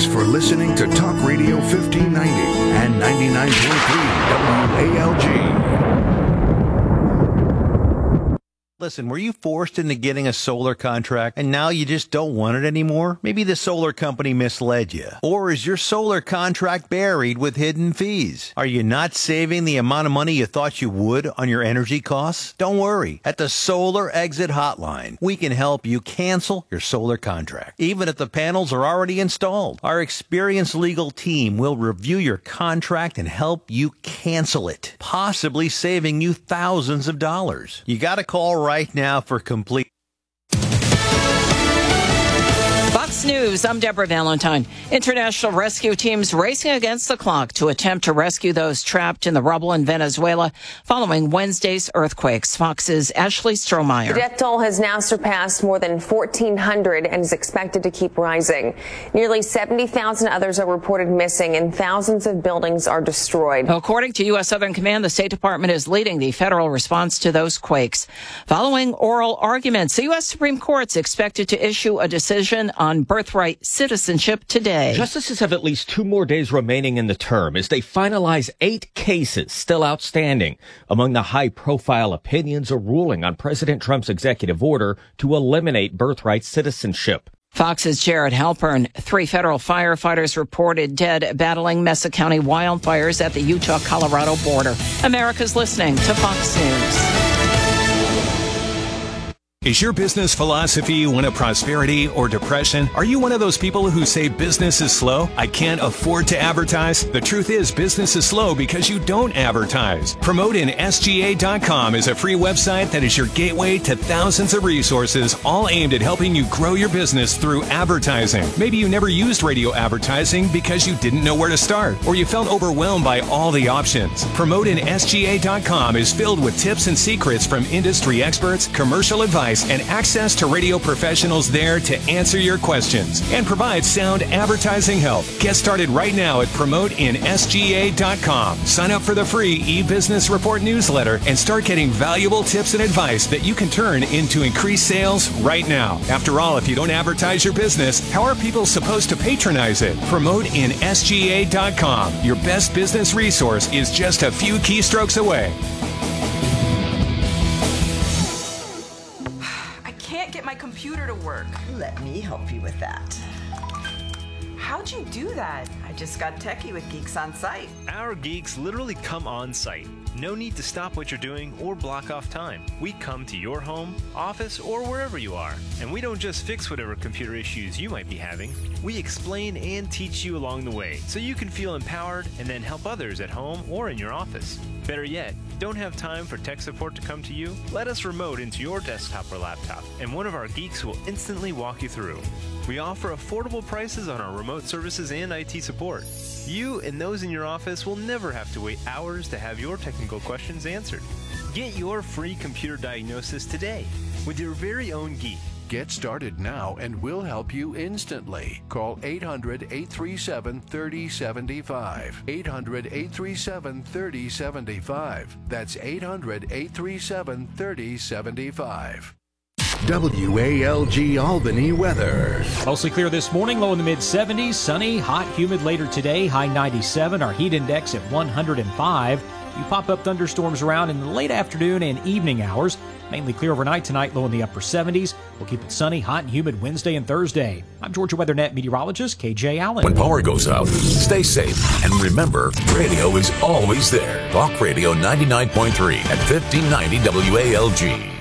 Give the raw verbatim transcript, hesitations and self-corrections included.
for listening to Talk Radio fifteen ninety and ninety-nine point three W A L G. Listen, were you forced into getting a solar contract and now you just don't want it anymore? Maybe the solar company misled you. Or is your solar contract buried with hidden fees? Are you not saving the amount of money you thought you would on your energy costs? Don't worry. At the Solar Exit Hotline, we can help you cancel your solar contract, even if the panels are already installed. Our experienced legal team will review your contract and help you cancel it, possibly saving you thousands of dollars. You got to call right now for complete. Fox News, I'm Deborah Valentine. International rescue teams racing against the clock to attempt to rescue those trapped in the rubble in Venezuela following Wednesday's earthquakes. Fox's Ashley Strohmeyer. The death toll has now surpassed more than fourteen hundred and is expected to keep rising. Nearly seventy thousand others are reported missing and thousands of buildings are destroyed. According to U S. Southern Command, the State Department is leading the federal response to those quakes. Following oral arguments, the U S. Supreme Court's expected to issue a decision on birthright citizenship today. Justices have at least two more days remaining in the term as they finalize eight cases still outstanding. Among the high-profile opinions, a ruling on President Trump's executive order to eliminate birthright citizenship. Fox's Jared Halpern. Three federal firefighters reported dead battling Mesa County wildfires at the Utah-Colorado border. America's listening to Fox News. Is your business philosophy one of prosperity or depression? Are you one of those people who say business is slow? I can't afford to advertise? The truth is business is slow because you don't advertise. Promote in S G A dot com is a free website that is your gateway to thousands of resources, all aimed at helping you grow your business through advertising. Maybe you never used radio advertising because you didn't know where to start, or you felt overwhelmed by all the options. Promote in S G A dot com is filled with tips and secrets from industry experts, commercial advice, and access to radio professionals there to answer your questions and provide sound advertising help. Get started right now at promote in S G A dot com. Sign up for the free e-business report newsletter and start getting valuable tips and advice that you can turn into increased sales right now. After all, if you don't advertise your business, how are people supposed to patronize it? Promote in S G A dot com. Your best business resource is just a few keystrokes away. Get my computer to work. Let me help you with that. How'd you do that? I just got techie with Geeks on Site. Our geeks literally come on site. No need to stop what you're doing or block off time. We come to your home, office, or wherever you are. And we don't just fix whatever computer issues you might be having. We explain and teach you along the way so you can feel empowered and then help others at home or in your office. Better yet, don't have time for tech support to come to you? Let us remote into your desktop or laptop, and one of our geeks will instantly walk you through. We offer affordable prices on our remote services and I T support. You and those in your office will never have to wait hours to have your technical questions answered. Get your free computer diagnosis today with your very own geek. Get started now and we'll help you instantly. Call eight hundred, eight three seven, three oh seven five. eight hundred, eight three seven, three oh seven five. That's eight hundred, eight three seven, three oh seven five. W A L G Albany weather. Mostly clear this morning, low in the mid seventies, sunny, hot, humid later today, high ninety-seven, our heat index at one hundred five. You pop up thunderstorms around in the late afternoon and evening hours. Mainly clear overnight tonight, low in the upper seventies. We'll keep it sunny, hot, and humid Wednesday and Thursday. I'm Georgia Weather Net meteorologist K J Allen. When power goes out, stay safe. And remember, radio is always there. Talk Radio ninety-nine point three at fifteen ninety W A L G.